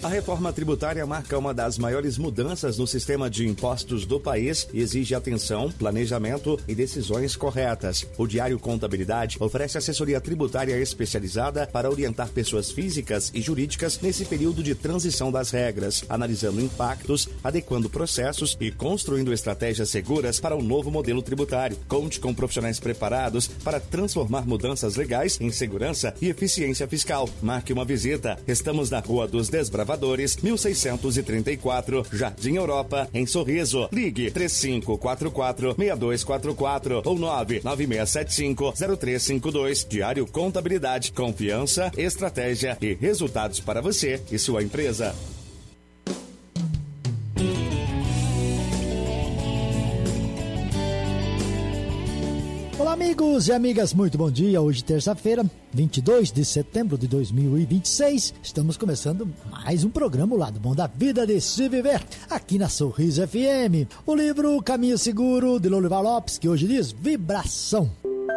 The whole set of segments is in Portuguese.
A reforma tributária marca uma das maiores mudanças no sistema de impostos do país e exige atenção, planejamento e decisões corretas. O Diário Contabilidade oferece assessoria tributária especializada para orientar pessoas físicas e jurídicas nesse período de transição das regras, analisando impactos, adequando processos e construindo estratégias seguras para o novo modelo tributário. Conte com profissionais preparados para transformar mudanças legais em segurança e eficiência fiscal. Marque uma visita. Estamos na Rua dos Desbravadores, 1634, Jardim Europa, em Sorriso. Ligue 3544-6244 ou 99675-0352. Diário Contabilidade, confiança, estratégia e resultados para você e sua empresa. Olá, amigos e amigas, muito bom dia. Hoje, terça-feira, 22 de setembro de 2026, estamos começando mais um programa O Lado Bom da Vida de Se Viver, aqui na Sorriso FM. O livro Caminho Seguro, de Lorival Lopes, que hoje diz Vibração.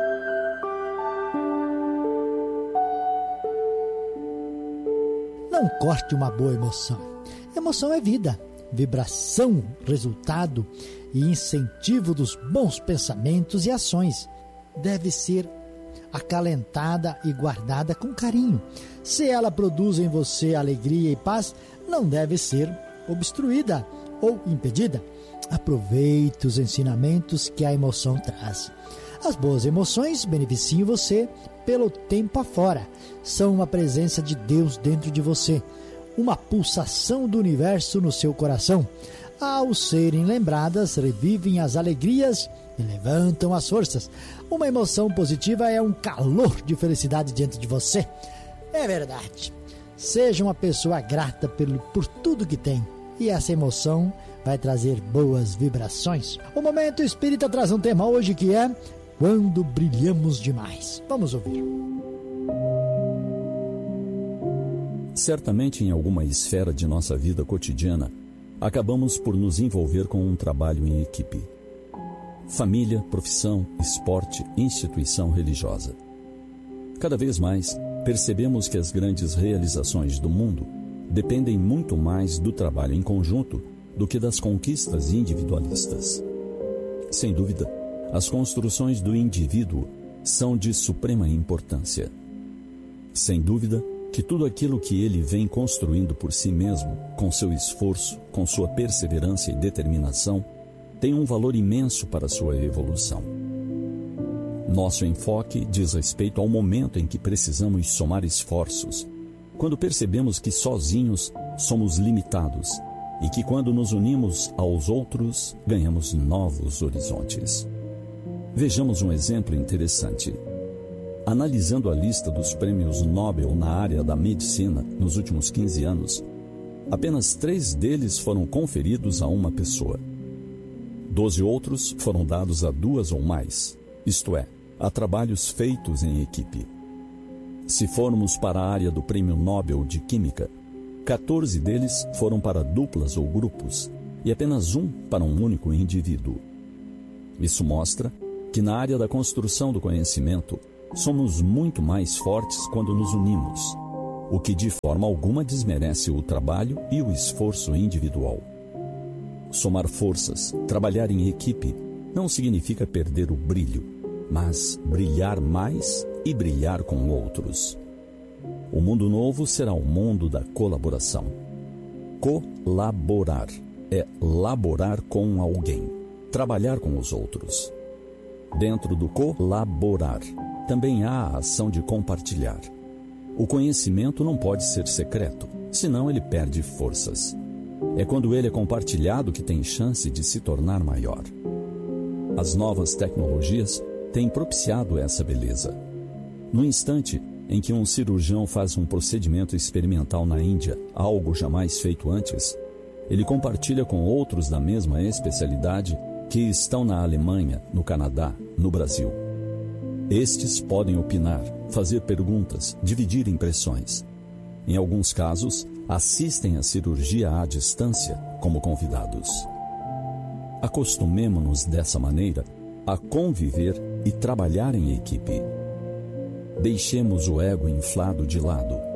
Não corte uma boa emoção. Emoção é vida. Vibração, resultado e incentivo dos bons pensamentos e ações. Deve ser acalentada e guardada com carinho. Se ela produz em você alegria e paz, não deve ser obstruída ou impedida. Aproveite os ensinamentos que a emoção traz. As boas emoções beneficiam você pelo tempo afora. São uma presença de Deus dentro de você, uma pulsação do universo no seu coração. Ao serem lembradas, revivem as alegrias e levantam as forças. Uma emoção positiva é um calor de felicidade diante de você. É verdade. Seja uma pessoa grata por tudo que tem, e essa emoção vai trazer boas vibrações. O Momento Espírita traz um tema hoje que é Quando Brilhamos Demais. Vamos ouvir. Certamente, em alguma esfera de nossa vida cotidiana, acabamos por nos envolver com um trabalho em equipe. Família, profissão, esporte, instituição religiosa. Cada vez mais, percebemos que as grandes realizações do mundo dependem muito mais do trabalho em conjunto do que das conquistas individualistas. Sem dúvida, as construções do indivíduo são de suprema importância. Sem dúvida, que tudo aquilo que ele vem construindo por si mesmo, com seu esforço, com sua perseverança e determinação, tem um valor imenso para sua evolução. Nosso enfoque diz respeito ao momento em que precisamos somar esforços, quando percebemos que sozinhos somos limitados e que quando nos unimos aos outros, ganhamos novos horizontes. Vejamos um exemplo interessante. Analisando a lista dos prêmios Nobel na área da medicina nos últimos 15 anos, apenas 3 deles foram conferidos a uma pessoa. 12 outros foram dados a 2 ou mais, isto é, a trabalhos feitos em equipe. Se formos para a área do Prêmio Nobel de Química, 14 deles foram para duplas ou grupos e apenas 1 para um único indivíduo. Isso mostra que na área da construção do conhecimento, somos muito mais fortes quando nos unimos, o que de forma alguma desmerece o trabalho e o esforço individual. Somar forças, trabalhar em equipe, não significa perder o brilho, mas brilhar mais e brilhar com outros. O mundo novo será o mundo da colaboração. Colaborar é laborar com alguém, trabalhar com os outros. Dentro do colaborar, também há a ação de compartilhar. O conhecimento não pode ser secreto, senão ele perde forças. É quando ele é compartilhado que tem chance de se tornar maior. As novas tecnologias têm propiciado essa beleza. No instante em que um cirurgião faz um procedimento experimental na Índia, algo jamais feito antes, ele compartilha com outros da mesma especialidade que estão na Alemanha, no Canadá, no Brasil. Estes podem opinar, fazer perguntas, dividir impressões. Em alguns casos, assistem à cirurgia à distância como convidados. Acostumemo-nos dessa maneira a conviver e trabalhar em equipe. Deixemos o ego inflado de lado.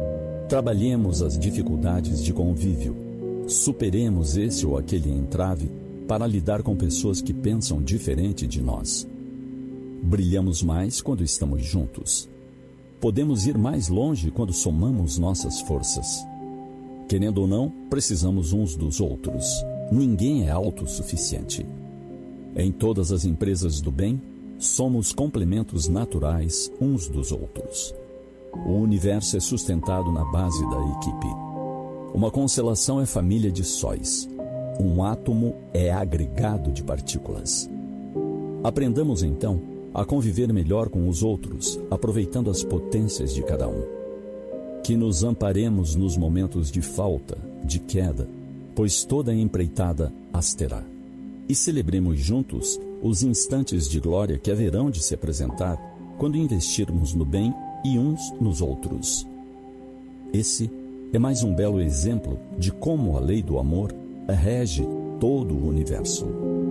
Trabalhemos as dificuldades de convívio. Superemos esse ou aquele entrave para lidar com pessoas que pensam diferente de nós. Brilhamos mais quando estamos juntos. Podemos ir mais longe quando somamos nossas forças. Querendo ou não, precisamos uns dos outros. Ninguém é autossuficiente. Em todas as empresas do bem, somos complementos naturais uns dos outros. O universo é sustentado na base da equipe. Uma constelação é família de sóis. Um átomo é agregado de partículas. Aprendamos então a conviver melhor com os outros, aproveitando as potências de cada um. Que nos amparemos nos momentos de falta, de queda, pois toda empreitada as terá. E celebremos juntos os instantes de glória que haverão de se apresentar quando investirmos no bem e uns nos outros. Esse é mais um belo exemplo de como a lei do amor rege todo o universo.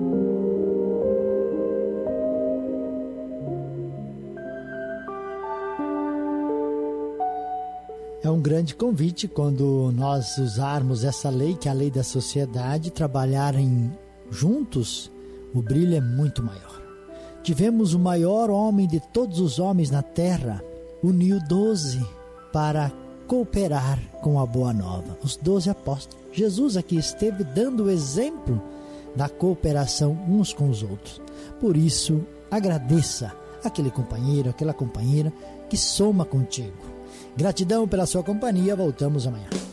É um grande convite quando nós usarmos essa lei, que é a lei da sociedade, trabalharem juntos, o brilho é muito maior. Tivemos o maior homem de todos os homens na terra, uniu 12 para cooperar com a boa nova, os 12 apóstolos. Jesus aqui esteve dando o exemplo da cooperação uns com os outros. Por isso, agradeça aquele companheiro, aquela companheira que soma contigo. Gratidão pela sua companhia, voltamos amanhã.